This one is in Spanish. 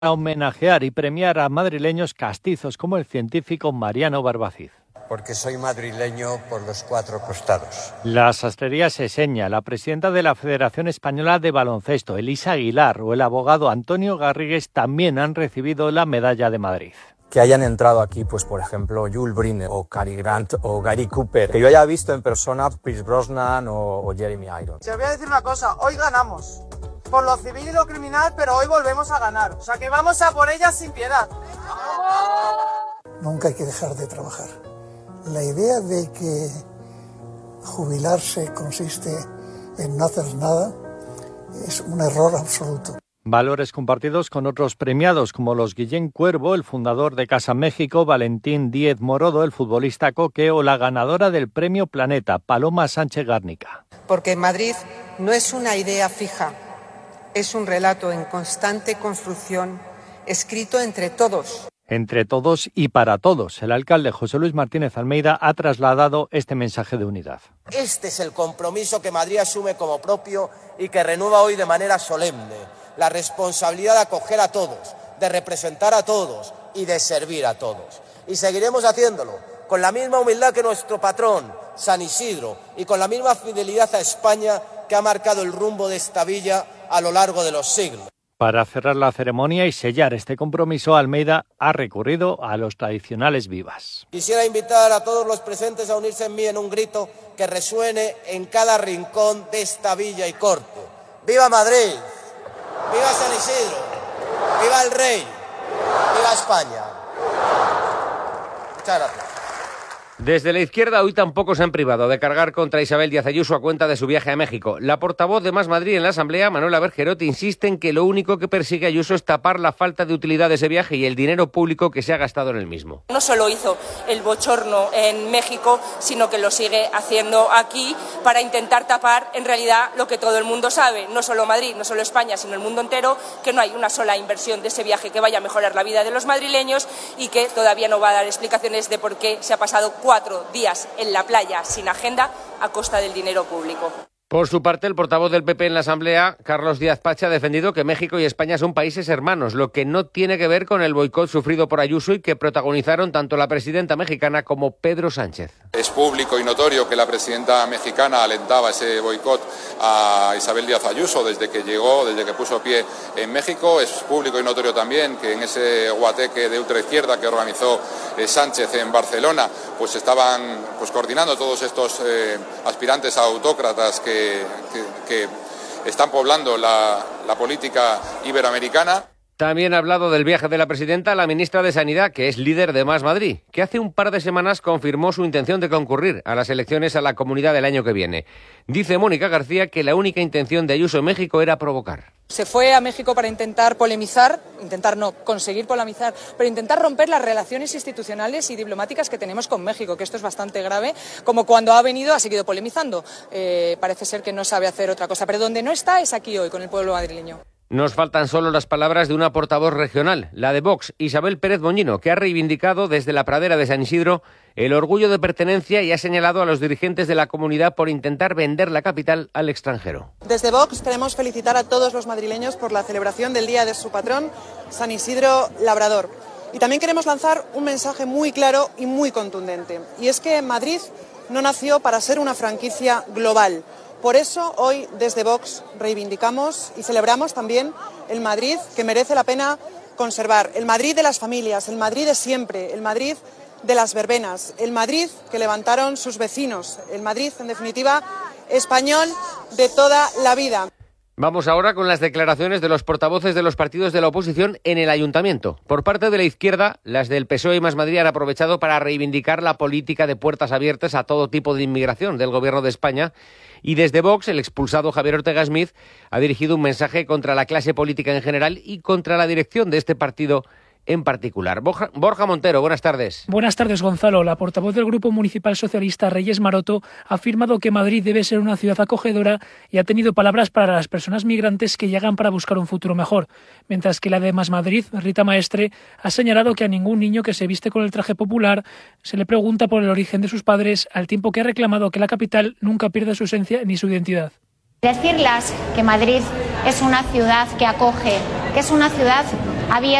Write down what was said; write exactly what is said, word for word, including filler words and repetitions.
a homenajear y premiar a madrileños castizos como el científico Mariano Barbacid. Porque soy madrileño por los cuatro costados. La sastrería Seseña, la presidenta de la Federación Española de Baloncesto, Elisa Aguilar, o el abogado Antonio Garrigues también han recibido la medalla de Madrid. Que hayan entrado aquí, pues por ejemplo, Jules Briner o Cary Grant o Gary Cooper, que yo haya visto en persona Pierce Brosnan o, o Jeremy Irons. Te voy a decir una cosa, hoy ganamos, por lo civil y lo criminal, pero hoy volvemos a ganar, o sea que vamos a por ellas sin piedad. Nunca hay que dejar de trabajar. La idea de que jubilarse consiste en no hacer nada es un error absoluto. Valores compartidos con otros premiados como los Guillén Cuervo, el fundador de Casa México, Valentín Díez Morodo, el futbolista Coque, o la ganadora del Premio Planeta, Paloma Sánchez Gárnica. Porque Madrid no es una idea fija, es un relato en constante construcción, escrito entre todos. Entre todos y para todos. El alcalde José Luis Martínez Almeida ha trasladado este mensaje de unidad. Este es el compromiso que Madrid asume como propio y que renueva hoy de manera solemne. La responsabilidad de acoger a todos, de representar a todos y de servir a todos. Y seguiremos haciéndolo con la misma humildad que nuestro patrón, San Isidro, y con la misma fidelidad a España que ha marcado el rumbo de esta villa a lo largo de los siglos. Para cerrar la ceremonia y sellar este compromiso, Almeida ha recurrido a los tradicionales vivas. Quisiera invitar a todos los presentes a unirse en mí en un grito que resuene en cada rincón de esta villa y corte. ¡Viva Madrid! ¡Viva San Isidro! ¡Viva el Rey! ¡Viva España! Muchas gracias. Desde la izquierda hoy tampoco se han privado de cargar contra Isabel Díaz Ayuso a cuenta de su viaje a México. La portavoz de Más Madrid en la Asamblea, Manuela Bergerot, insiste en que lo único que persigue Ayuso es tapar la falta de utilidad de ese viaje y el dinero público que se ha gastado en el mismo. No solo hizo el bochorno en México, sino que lo sigue haciendo aquí para intentar tapar en realidad lo que todo el mundo sabe, no solo Madrid, no solo España, sino el mundo entero, que no hay una sola inversión de ese viaje que vaya a mejorar la vida de los madrileños y que todavía no va a dar explicaciones de por qué se ha pasado cuatro días en la playa sin agenda a costa del dinero público. Por su parte, el portavoz del P P en la Asamblea, Carlos Díaz Pache, ha defendido que México y España son países hermanos, lo que no tiene que ver con el boicot sufrido por Ayuso y que protagonizaron tanto la presidenta mexicana como Pedro Sánchez. Es público y notorio que la presidenta mexicana alentaba ese boicot a Isabel Díaz Ayuso desde que llegó, desde que puso pie en México. Es público y notorio también que en ese guateque de ultraizquierda que organizó eh, Sánchez en Barcelona, pues estaban pues coordinando todos estos eh, aspirantes a autócratas que Que, que están poblando la, la política iberoamericana. También ha hablado del viaje de la presidenta la ministra de Sanidad, que es líder de Más Madrid, que hace un par de semanas confirmó su intención de concurrir a las elecciones a la Comunidad del año que viene. Dice Mónica García que la única intención de Ayuso en México era provocar. Se fue a México para intentar polemizar, intentar no, conseguir polemizar, pero intentar romper las relaciones institucionales y diplomáticas que tenemos con México, que esto es bastante grave, como cuando ha venido ha seguido polemizando. Eh, parece ser que no sabe hacer otra cosa, pero donde no está es aquí hoy, con el pueblo madrileño. Nos faltan solo las palabras de una portavoz regional, la de Vox, Isabel Pérez Moñino, que ha reivindicado desde la pradera de San Isidro el orgullo de pertenencia y ha señalado a los dirigentes de la comunidad por intentar vender la capital al extranjero. Desde Vox queremos felicitar a todos los madrileños por la celebración del día de su patrón, San Isidro Labrador. Y también queremos lanzar un mensaje muy claro y muy contundente, y es que Madrid no nació para ser una franquicia global. Por eso, hoy, desde Vox, reivindicamos y celebramos también el Madrid que merece la pena conservar. El Madrid de las familias, el Madrid de siempre, el Madrid de las verbenas, el Madrid que levantaron sus vecinos, el Madrid, en definitiva, español de toda la vida. Vamos ahora con las declaraciones de los portavoces de los partidos de la oposición en el Ayuntamiento. Por parte de la izquierda, las del P S O E y Más Madrid han aprovechado para reivindicar la política de puertas abiertas a todo tipo de inmigración del Gobierno de España. Y desde Vox, el expulsado Javier Ortega Smith ha dirigido un mensaje contra la clase política en general y contra la dirección de este partido en particular. Borja, Borja Montero, buenas tardes. Buenas tardes, Gonzalo. La portavoz del Grupo Municipal Socialista, Reyes Maroto, ha afirmado que Madrid debe ser una ciudad acogedora y ha tenido palabras para las personas migrantes que llegan para buscar un futuro mejor, mientras que la de Más Madrid, Rita Maestre, ha señalado que a ningún niño que se viste con el traje popular se le pregunta por el origen de sus padres, al tiempo que ha reclamado que la capital nunca pierde su esencia ni su identidad. Decirles que Madrid es una ciudad que acoge, que es una ciudad Había